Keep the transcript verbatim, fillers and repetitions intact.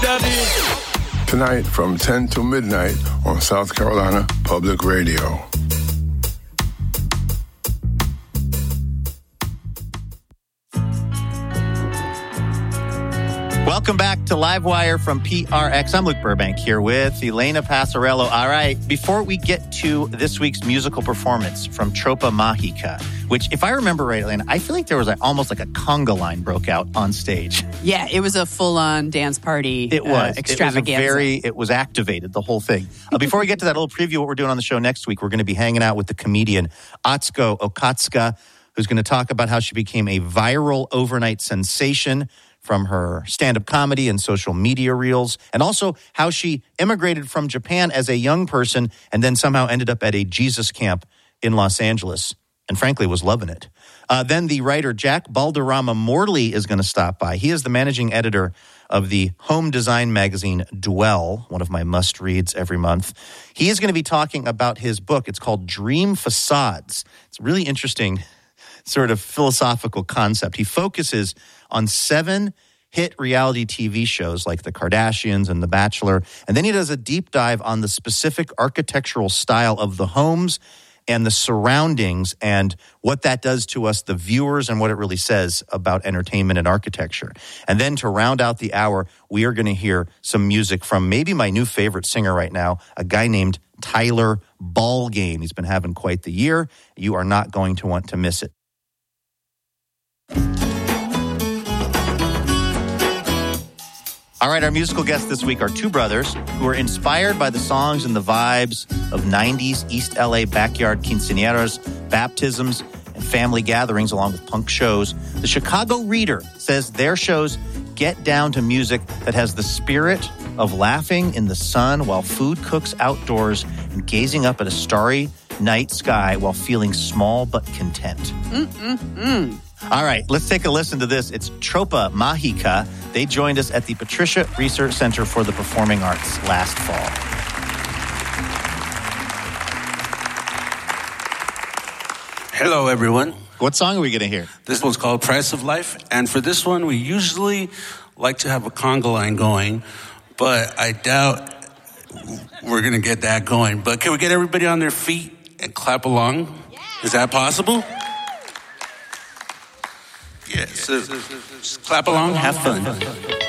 Daddy. Tonight from ten to midnight on South Carolina Public Radio. Welcome back to Livewire from P R X. I'm Luke Burbank here with Elena Passarello. All right, before we get to this week's musical performance from Tropa Mágica, which, if I remember right, Elena, I feel like there was a, almost like a conga line broke out on stage. Yeah, it was a full-on dance party. It was. Uh, extravaganza. It was a very, it was activated, the whole thing. Uh, before we get to that, a little preview of what we're doing on the show next week, we're going to be hanging out with the comedian Atsuko Okatsuka, who's going to talk about how she became a viral overnight sensation from her stand-up comedy and social media reels, and also how she immigrated from Japan as a young person and then somehow ended up at a Jesus camp in Los Angeles, and frankly was loving it. Uh, then the writer Jack Balderrama Morley is going to stop by. He is the managing editor of the home design magazine Dwell, one of my must-reads every month. He is going to be talking about his book. It's called Dream Facades. It's a really interesting sort of philosophical concept. He focuses on seven hit reality T V shows like The Kardashians and The Bachelor, and then he does a deep dive on the specific architectural style of the homes and the surroundings and what that does to us, the viewers, and what it really says about entertainment and architecture. And then to round out the hour, we are going to hear some music from maybe my new favorite singer right now, a guy named Tyler Ballgame. He's been having quite the year. You are not going to want to miss it. All right, our musical guests this week are two brothers who are inspired by the songs and the vibes of nineties East L A backyard quinceañeras, baptisms, and family gatherings, along with punk shows. The Chicago Reader says their shows get down to music that has the spirit of laughing in the sun while food cooks outdoors and gazing up at a starry night sky while feeling small but content. Mm-mm-mm. All right, let's take a listen to this. It's Tropa Mágica. They joined us at the Patricia Research Center for the Performing Arts last fall. Hello, everyone. What song are we going to hear? This one's called Price of Life. And for this one, we usually like to have a conga line going, but I doubt we're going to get that going. But can we get everybody on their feet and clap along? Yeah. Is that possible? Yeah, so just clap along, have fun.